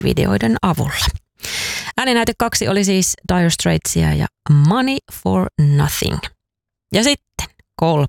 musiikkivideoiden avulla. Ääninäyte 2 oli siis Dire Straitsia ja Money for Nothing. Ja sitten 3.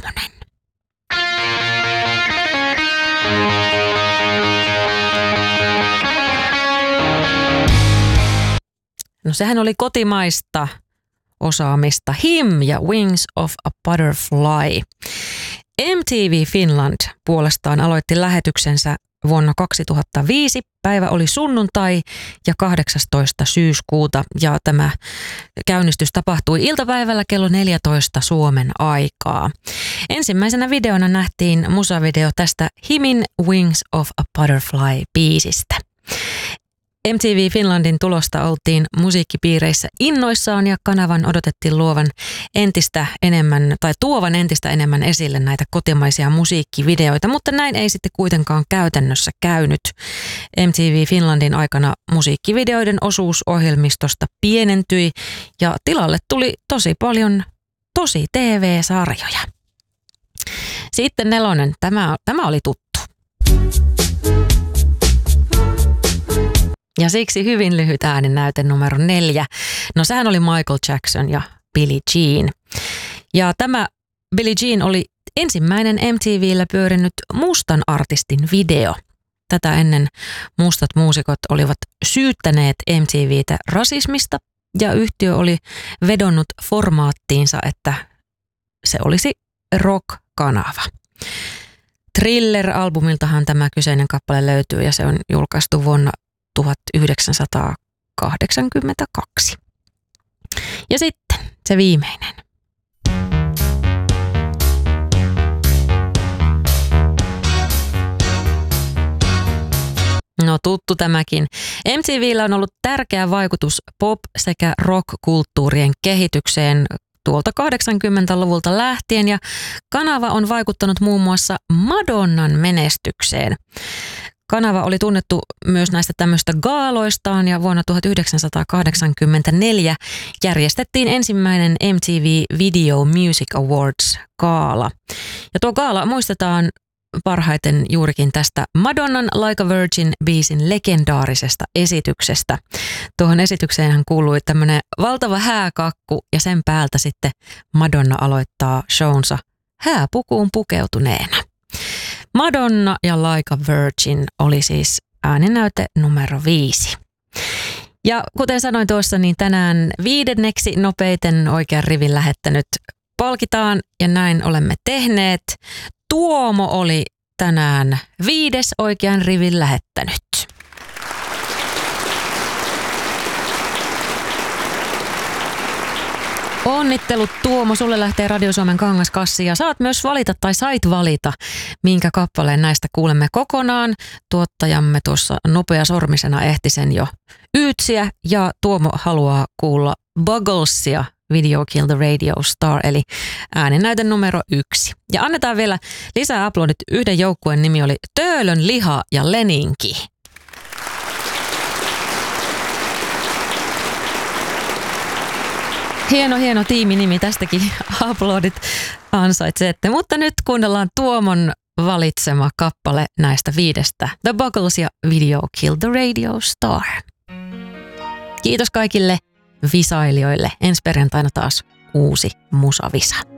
No sehän oli kotimaista osaamista. Him ja Wings of a Butterfly. MTV Finland puolestaan aloitti lähetyksensä vuonna 2005. Päivä oli sunnuntai ja 18. syyskuuta ja tämä käynnistys tapahtui iltapäivällä kello 14 Suomen aikaa. Ensimmäisenä videona nähtiin musavideo tästä Himin Wings of a Butterfly -biisistä. MTV Finlandin tulosta oltiin musiikkipiireissä innoissaan ja kanavan odotettiin tuovan entistä enemmän esille näitä kotimaisia musiikkivideoita, mutta näin ei sitten kuitenkaan käytännössä käynyt. MTV Finlandin aikana musiikkivideoiden osuus ohjelmistosta pienentyi ja tilalle tuli tosi paljon tosi TV-sarjoja. Sitten 4. Tämä oli tuttu. Ja siksi hyvin lyhyt ääninäyte numero 4. No sehän oli Michael Jackson ja Billie Jean. Ja tämä Billie Jean oli ensimmäinen MTV:llä pyörinyt mustan artistin video. Tätä ennen mustat muusikot olivat syyttäneet MTV:tä rasismista ja yhtiö oli vedonnut formaattiinsa, että se olisi rock-kanava. Thriller-albumiltahan tämä kyseinen kappale löytyy ja se on julkaistu vuonna 1982. Ja sitten se viimeinen. No tuttu tämäkin. MTV:llä on ollut tärkeä vaikutus pop- sekä rock-kulttuurien kehitykseen tuolta 80-luvulta lähtien ja kanava on vaikuttanut muun muassa Madonnan menestykseen. Kanava oli tunnettu myös näistä tämmöistä gaaloistaan ja vuonna 1984 järjestettiin ensimmäinen MTV Video Music Awards -gaala. Ja tuo gaala muistetaan parhaiten juurikin tästä Madonnan Like a Virgin-biisin legendaarisesta esityksestä. Tuohon esitykseenhän kuului tämmöinen valtava hääkakku ja sen päältä sitten Madonna aloittaa shownsa hääpukuun pukeutuneena. Madonna ja Like a Virgin oli siis ääninäyte numero 5. Ja kuten sanoin tuossa, niin tänään 5. nopeiten oikean rivin lähettänyt palkitaan ja näin olemme tehneet. Tuomo oli tänään 5. oikean rivin lähettänyt. Onnittelut Tuomo, sulle lähtee Radio Suomen kangaskassi ja saat myös valita tai sait valita, minkä kappaleen näistä kuulemme kokonaan. Tuottajamme tuossa nopeasormisena ehti sen jo yytsiä ja Tuomo haluaa kuulla Bugglesia, Video Kill the Radio Star, eli ääninäyte numero 1. Ja annetaan vielä lisää aplodit. Yhden joukkueen nimi oli Töölön liha ja Leninki. Hieno tiiminimi, tästäkin aplodit ansaitsette. Mutta nyt kuunnellaan Tuomon valitsema kappale näistä 5. The Buggles ja Video Kill the Radio Star. Kiitos kaikille visailijoille. Ensi perjantaina taas uusi musavisa.